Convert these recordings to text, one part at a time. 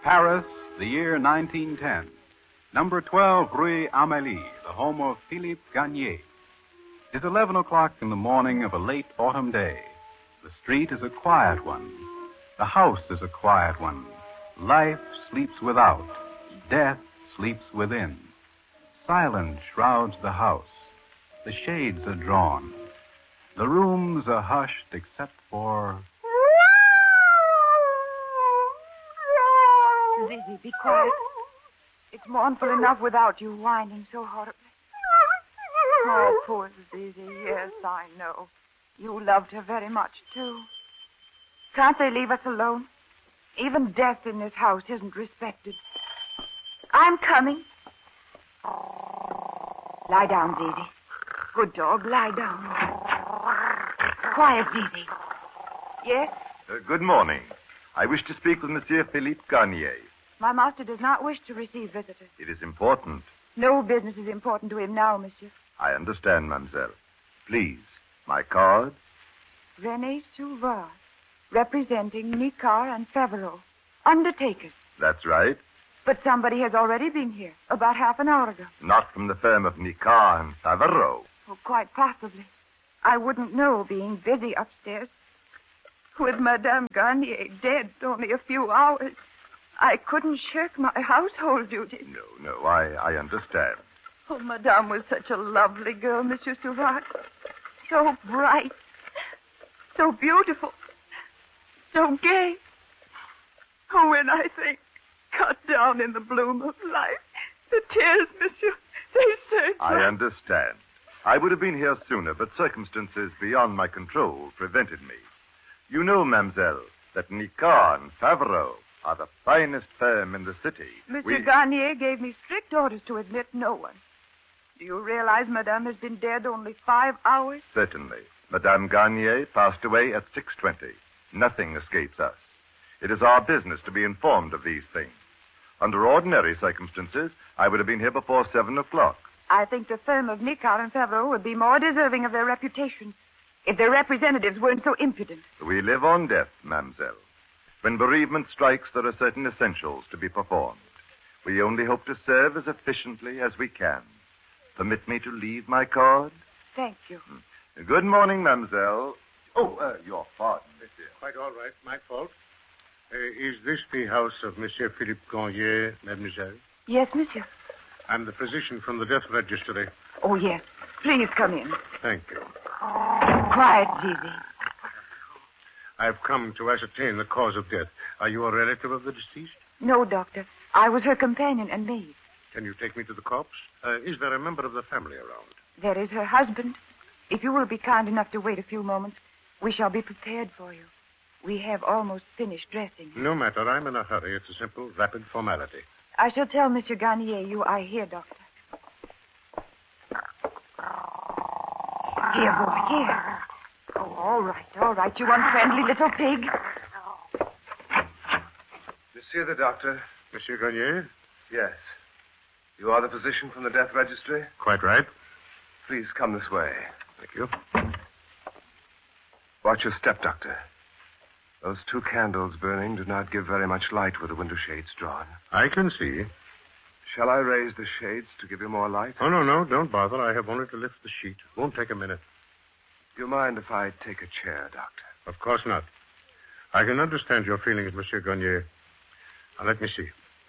Paris, the year 1910. Number 12 Rue Amélie, the home of Philippe Garnier. It is 11 o'clock in the morning of a late autumn day. The street is a quiet one. The house is a quiet one. Life sleeps without. Death sleeps within. Silence shrouds the house. The shades are drawn. The rooms are hushed except for... Zizi, be quiet. It's mournful enough without you whining so horribly. Oh, poor Zizi. Yes, I know. You loved her very much, too. Can't they leave us alone? Even death in this house isn't respected. I'm coming. Lie down, Zizi. Good dog, lie down. Quiet, Zizi. Yes? Good morning. I wish to speak with Monsieur Philippe Garnier. My master does not wish to receive visitors. It is important. No business is important to him now, monsieur. I understand, mademoiselle. Please, my card. René Souvard, representing Nicard and Favreau, undertakers. That's right. But somebody has already been here, about half an hour ago. Not from the firm of Nicard and Favreau. Oh, quite possibly. I wouldn't know, being busy upstairs. With Madame Garnier dead only a few hours, I couldn't shirk my household duties. No, I understand. Oh, Madame was such a lovely girl, Monsieur Souvard. So bright, so beautiful, so gay. Oh, when I think, cut down in the bloom of life, the tears, monsieur, they surge. I understand. I would have been here sooner, but circumstances beyond my control prevented me. You know, mademoiselle, that Nicard and Favreau are the finest firm in the city. Monsieur Garnier gave me strict orders to admit no one. Do you realize Madame has been dead only 5 hours? Certainly. Madame Garnier passed away at 6:20. Nothing escapes us. It is our business to be informed of these things. Under ordinary circumstances, I would have been here before 7 o'clock. I think the firm of Nicard and Favreau would be more deserving of their reputation if their representatives weren't so impudent. We live on death, mademoiselle. When bereavement strikes, there are certain essentials to be performed. We only hope to serve as efficiently as we can. Permit me to leave my card? Thank you. Good morning, mademoiselle. Oh, your pardon, monsieur. Quite all right. My fault. Is this the house of Monsieur Philippe Garnier, mademoiselle? Yes, monsieur. I'm the physician from the death registry. Oh, yes. Please come in. Thank you. Quiet, Zizi. I've come to ascertain the cause of death. Are you a relative of the deceased? No, doctor. I was her companion and maid. Can you take me to the corpse? Is there a member of the family around? There is her husband. If you will be kind enough to wait a few moments, we shall be prepared for you. We have almost finished dressing. No matter. I'm in a hurry. It's a simple, rapid formality. I shall tell Monsieur Garnier you are here, doctor. Here, boy, here. Oh, all right, you unfriendly little pig. Monsieur the doctor. Monsieur Garnier? Yes. You are the physician from the death registry? Quite right. Please come this way. Thank you. Watch your step, doctor. Those 2 candles burning do not give very much light with the window shades drawn. I can see. Shall I raise the shades to give you more light? Oh, no, don't bother. I have only to lift the sheet. Won't take a minute. Do you mind if I take a chair, doctor? Of course not. I can understand your feelings, Monsieur Garnier. Now, let me see.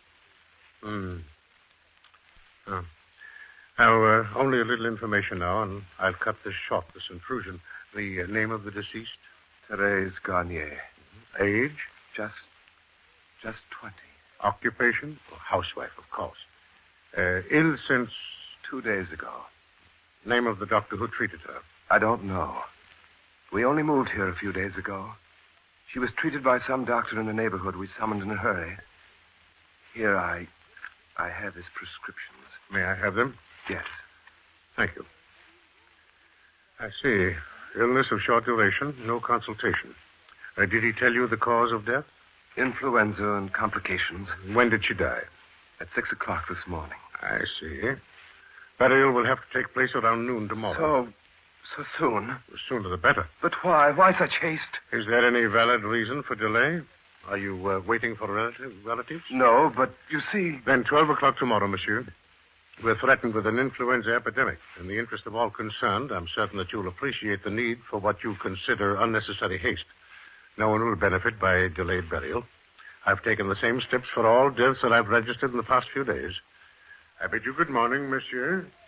Now, only a little information now, and I'll cut this short, this intrusion. The name of the deceased? Thérèse Garnier. Age? Just 20. Occupation? Oh, housewife, of course. Ill since? 2 days ago. Name of the doctor who treated her? I don't know. We only moved here a few days ago. She was treated by some doctor in the neighborhood we summoned in a hurry. Here, I have his prescriptions. May I have them? Yes. Thank you. I see. Illness of short duration, no consultation. Did he tell you the cause of death? Influenza and complications. When did she die? At 6 o'clock this morning. I see. Burial will have to take place around noon tomorrow. So soon? The sooner the better. But why? Why such haste? Is there any valid reason for delay? Are you waiting for relatives? No, but you see... Then 12 o'clock tomorrow, monsieur. We're threatened with an influenza epidemic. In the interest of all concerned, I'm certain that you'll appreciate the need for what you consider unnecessary haste. No one will benefit by delayed burial. I've taken the same steps for all deaths that I've registered in the past few days. I bid you good morning, monsieur.